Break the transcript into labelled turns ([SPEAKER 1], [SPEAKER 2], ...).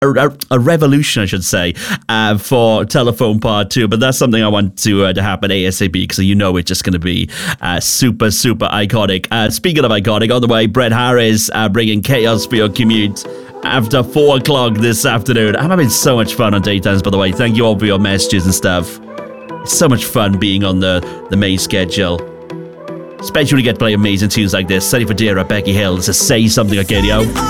[SPEAKER 1] a revolution, I should say, for Telephone Part 2. But that's something I want to happen ASAP, because you know it's just going to be super, super iconic. Speaking of iconic, on the way, Brett Harris bringing chaos for your commute after 4 o'clock this afternoon. I'm having so much fun on Daytimes, by the way. Thank you all for your messages and stuff. It's so much fun being on the main schedule. Especially when you get to play amazing tunes like this. Sunny Fodera, Becky Hill, to Say Something Arcadio.